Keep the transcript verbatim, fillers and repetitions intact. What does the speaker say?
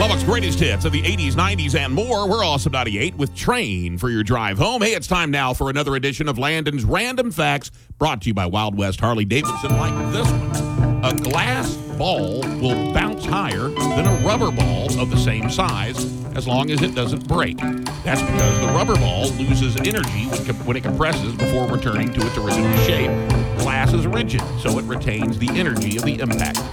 Lubbock's greatest hits of the eighties, nineties, and more. We're Awesome ninety-eight with Train for your drive home. Hey, it's time now for another edition of Landon's Random Facts, brought to you by Wild West Harley Davidson, like this one. A glass ball will bounce higher than a rubber ball of the same size as long as it doesn't break. That's because the rubber ball loses energy when, com- when it compresses before returning to its original shape. Glass is rigid, so it retains the energy of the impact.